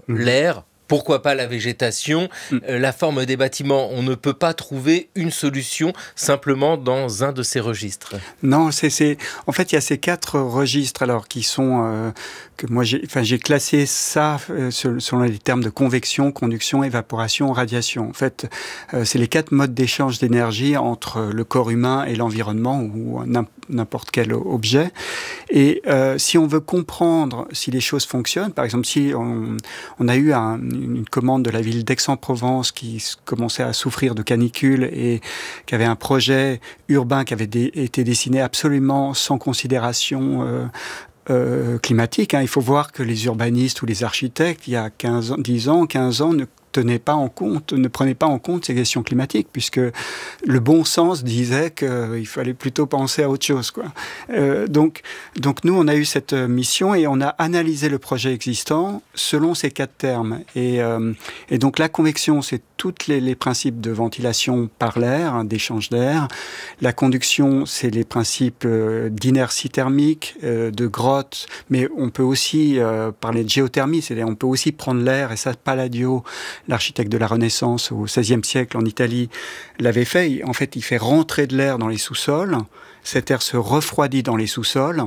l'air, pourquoi pas la végétation, la forme des bâtiments. On ne peut pas trouver une solution simplement dans un de ces registres. Non, en fait, il y a ces 4 registres alors qui sont que moi j'ai classé ça selon les termes de convection, conduction, évaporation, radiation. En fait, c'est les 4 modes d'échange d'énergie entre le corps humain et l'environnement ou n'importe quel objet. Et si on veut comprendre si les choses fonctionnent, par exemple, si on a eu une commande de la ville d'Aix-en-Provence qui commençait à souffrir de canicule et qui avait un projet urbain qui avait été dessiné absolument sans considération climatique. Il faut voir que les urbanistes ou les architectes, il y a 10 ans, 15 ans, ne prenaient pas en compte ces questions climatiques, puisque le bon sens disait qu'il fallait plutôt penser à autre chose, quoi. Donc nous, on a eu cette mission et on a analysé le projet existant selon ces 4 termes. Et donc la convection, c'est tous les principes de ventilation par l'air, d'échange d'air. La conduction, c'est les principes d'inertie thermique, de grotte, mais on peut aussi parler de géothermie, c'est-à-dire on peut aussi prendre l'air, et ça, Palladio, l'architecte de la Renaissance au XVIe siècle en Italie, l'avait fait. En fait, il fait rentrer de l'air dans les sous-sols, cet air se refroidit dans les sous-sols,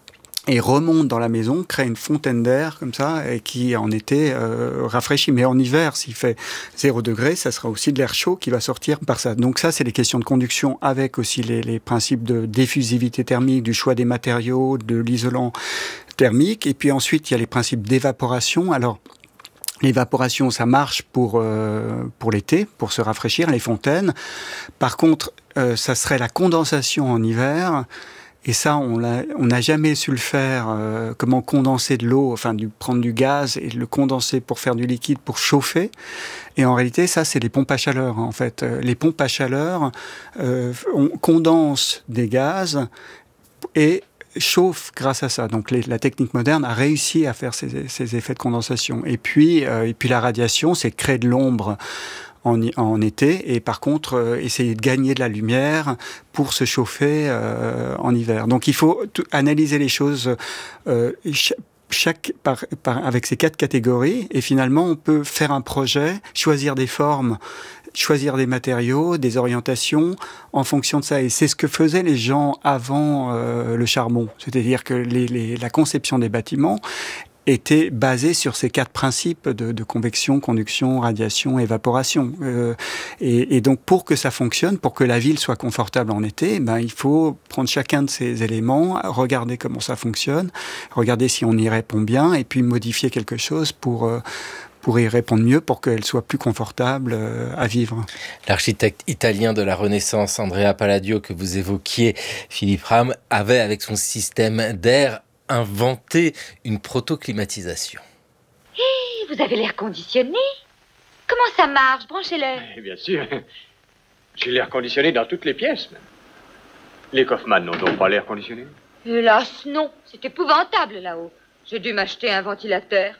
et remonte dans la maison, crée une fontaine d'air comme ça, et qui en été rafraîchit. Mais en hiver, s'il fait 0 degré, ça sera aussi de l'air chaud qui va sortir par ça. Donc ça, c'est les questions de conduction, avec aussi les principes de diffusivité thermique, du choix des matériaux, de l'isolant thermique. Et puis ensuite, il y a les principes d'évaporation. Alors, l'évaporation, ça marche pour l'été, pour se rafraîchir, les fontaines. Par contre, ça serait la condensation en hiver. Et ça, on n'a jamais su le faire. Comment condenser de l'eau, prendre du gaz et le condenser pour faire du liquide, pour chauffer. Et en réalité, ça, c'est les pompes à chaleur. En fait, les pompes à chaleur, on condense des gaz et chauffe grâce à ça. Donc la technique moderne a réussi à faire ces effets de condensation. Et puis la radiation, c'est créer de l'ombre en été, et par contre essayer de gagner de la lumière pour se chauffer en hiver. Donc il faut analyser les choses avec ces 4 catégories, et finalement on peut faire un projet, choisir des formes, choisir des matériaux, des orientations en fonction de ça. Et c'est ce que faisaient les gens avant le charbon. C'est-à-dire que la conception des bâtiments était basée sur ces 4 principes de convection, conduction, radiation, évaporation. Et donc, pour que ça fonctionne, pour que la ville soit confortable en été, il faut prendre chacun de ces éléments, regarder comment ça fonctionne, regarder si on y répond bien, et puis modifier quelque chose pour y répondre mieux, pour qu'elle soit plus confortable à vivre. L'architecte italien de la Renaissance, Andrea Palladio, que vous évoquiez, Philippe Rham, avait, avec son système d'air, inventé une proto-climatisation. Hé, vous avez l'air conditionné? Comment ça marche? Branchez-le. Bien sûr. J'ai l'air conditionné dans toutes les pièces, même. Les Kaufmann n'ont donc pas l'air conditionné? Hélas, non. C'est épouvantable là-haut. J'ai dû m'acheter un ventilateur.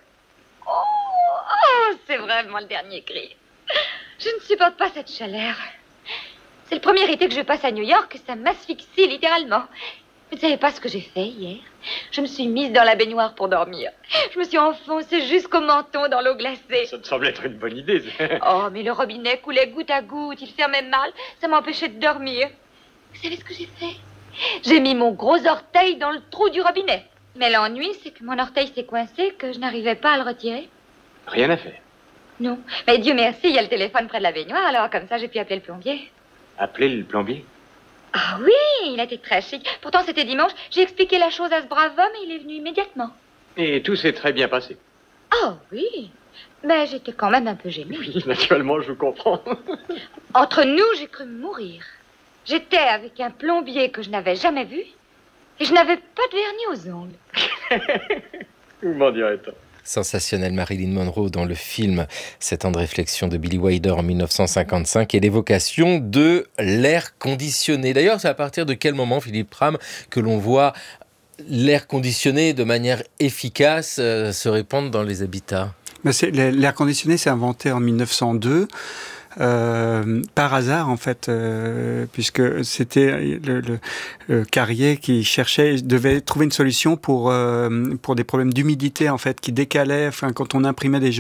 Oh, c'est vraiment le dernier cri. Je ne supporte pas cette chaleur. C'est le premier été que je passe à New York, ça m'asphyxie littéralement. Vous ne savez pas ce que j'ai fait hier? Je me suis mise dans la baignoire pour dormir. Je me suis enfoncée jusqu'au menton dans l'eau glacée. Ça te semble être une bonne idée. Oh, mais le robinet coulait goutte à goutte, il fermait mal, ça m'empêchait de dormir. Vous savez ce que j'ai fait? J'ai mis mon gros orteil dans le trou du robinet. Mais l'ennui, c'est que mon orteil s'est coincé, que je n'arrivais pas à le retirer. Rien à faire? Non. Mais Dieu merci, il y a le téléphone près de la baignoire, alors comme ça, j'ai pu appeler le plombier. Appeler le plombier? Ah oui, il a été très chic. Pourtant, c'était dimanche. J'ai expliqué la chose à ce brave homme et il est venu immédiatement. Et tout s'est très bien passé? Oh oui. Mais j'étais quand même un peu gênée. Oui, naturellement, je vous comprends. Entre nous, j'ai cru mourir. J'étais avec un plombier que je n'avais jamais vu et je n'avais pas de vernis aux ongles. Vous m'en direz tant. Sensationnelle Marilyn Monroe dans le film 7 ans de réflexion de Billy Wilder en 1955, et l'évocation de l'air conditionné. D'ailleurs, c'est à partir de quel moment, Philippe Rham, que l'on voit l'air conditionné de manière efficace se répandre dans les habitats? L'air conditionné s'est inventé en 1902. Par hasard en fait, puisque c'était le Carrier qui devait trouver une solution pour des problèmes d'humidité en fait, qui décalaient, quand on imprimait des